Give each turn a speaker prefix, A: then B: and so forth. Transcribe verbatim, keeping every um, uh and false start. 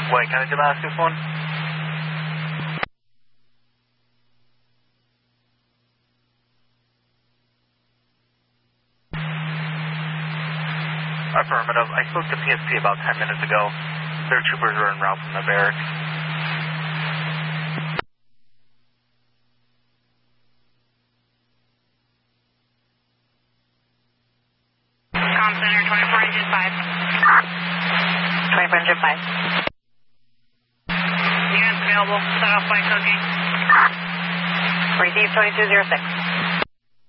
A: Wait, can I Damascus one? Affirmative. I spoke to P S P about ten minutes ago. Their troopers are en route from the barracks.
B: Com Center, twenty-four hundred five. twenty-four hundred five. Units available. Set off by cocaine. Receive twenty-two zero six.